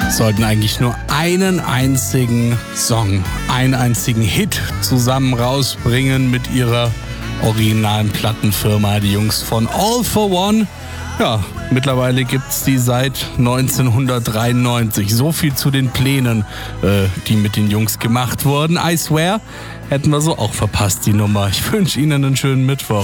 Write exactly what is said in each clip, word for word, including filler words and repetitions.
sollten eigentlich nur einen einzigen Song, einen einzigen Hit zusammen rausbringen mit ihrer originalen Plattenfirma, die Jungs von All for One. Ja, mittlerweile gibt's die seit neunzehnhundertdreiundneunzig. So viel zu den Plänen, äh, die mit den Jungs gemacht wurden. I swear, hätten wir so auch verpasst, die Nummer. Ich wünsche Ihnen einen schönen Mittwoch.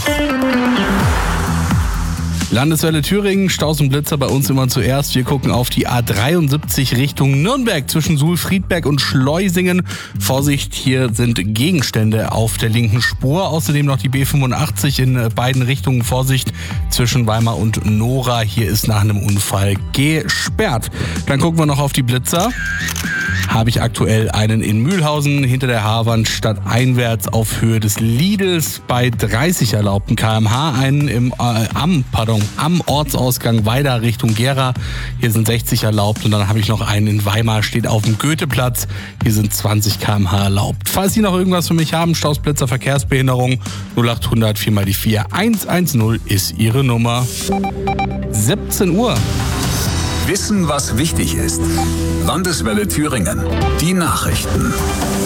Landeswelle Thüringen, Staus und Blitzer bei uns immer zuerst. Wir gucken auf die A dreiundsiebzig Richtung Nürnberg zwischen Suhl, Friedberg und Schleusingen. Vorsicht, hier sind Gegenstände auf der linken Spur. Außerdem noch die B fünfundachtzig in beiden Richtungen. Vorsicht zwischen Weimar und Nora. Hier ist nach einem Unfall gesperrt. Dann gucken wir noch auf die Blitzer. Habe ich aktuell einen in Mühlhausen hinter der Haarwand stadteinwärts auf Höhe des Lidls bei dreißig erlaubten Kilometer pro Stunde, einen im, äh, am, pardon, am Ortsausgang Weida Richtung Gera. Hier sind sechzig erlaubt und dann habe ich noch einen in Weimar, steht auf dem Goetheplatz. Hier sind zwanzig Kilometer pro Stunde erlaubt. Falls Sie noch irgendwas für mich haben, Staus, Blitzer, Verkehrsbehinderung, null acht hundert vier mal die vier eins eins null ist Ihre Nummer. siebzehn Uhr. Wissen, was wichtig ist. Landeswelle Thüringen. Die Nachrichten.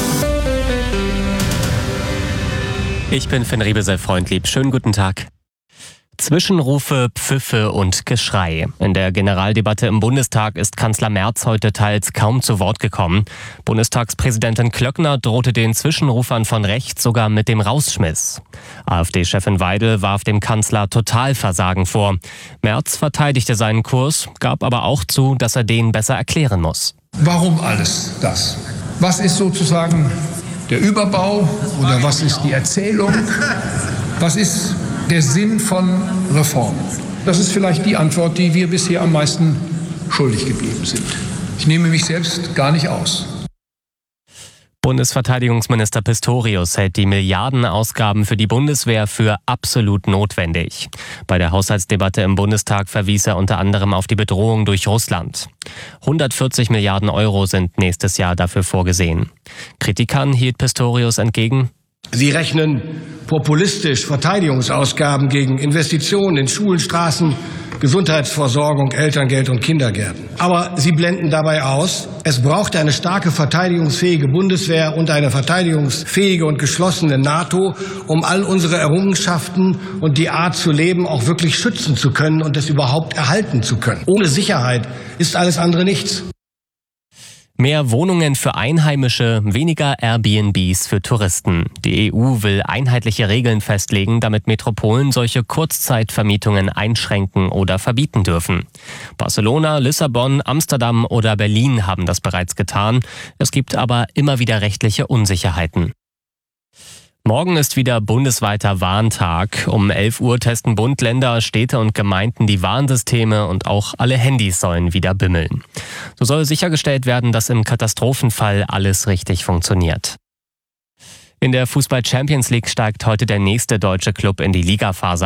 Ich bin Finn Riebesel-Freundlieb. Schönen guten Tag. Zwischenrufe, Pfiffe und Geschrei. In der Generaldebatte im Bundestag ist Kanzler Merz heute teils kaum zu Wort gekommen. Bundestagspräsidentin Klöckner drohte den Zwischenrufern von rechts sogar mit dem Rausschmiss. AfD-Chefin Weidel warf dem Kanzler Totalversagen vor. Merz verteidigte seinen Kurs, gab aber auch zu, dass er den besser erklären muss. Warum alles das? Was ist sozusagen der Überbau oder was ist die Erzählung? Was ist der Sinn von Reformen? Das ist vielleicht die Antwort, die wir bisher am meisten schuldig geblieben sind. Ich nehme mich selbst gar nicht aus. Bundesverteidigungsminister Pistorius hält die Milliardenausgaben für die Bundeswehr für absolut notwendig. Bei der Haushaltsdebatte im Bundestag verwies er unter anderem auf die Bedrohung durch Russland. hundertvierzig Milliarden Euro sind nächstes Jahr dafür vorgesehen. Kritikern hielt Pistorius entgegen: Sie rechnen populistisch Verteidigungsausgaben gegen Investitionen in Schulen, Straßen, Gesundheitsversorgung, Elterngeld und Kindergärten. Aber Sie blenden dabei aus, es braucht eine starke verteidigungsfähige Bundeswehr und eine verteidigungsfähige und geschlossene NATO, um all unsere Errungenschaften und die Art zu leben auch wirklich schützen zu können und es überhaupt erhalten zu können. Ohne Sicherheit ist alles andere nichts. Mehr Wohnungen für Einheimische, weniger Airbnbs für Touristen. Die E U will einheitliche Regeln festlegen, damit Metropolen solche Kurzzeitvermietungen einschränken oder verbieten dürfen. Barcelona, Lissabon, Amsterdam oder Berlin haben das bereits getan. Es gibt aber immer wieder rechtliche Unsicherheiten. Morgen ist wieder bundesweiter Warntag. Um elf Uhr testen Bund, Länder, Städte und Gemeinden die Warnsysteme und auch alle Handys sollen wieder bimmeln. So soll sichergestellt werden, dass im Katastrophenfall alles richtig funktioniert. In der Fußball-Champions League steigt heute der nächste deutsche Club in die Ligaphase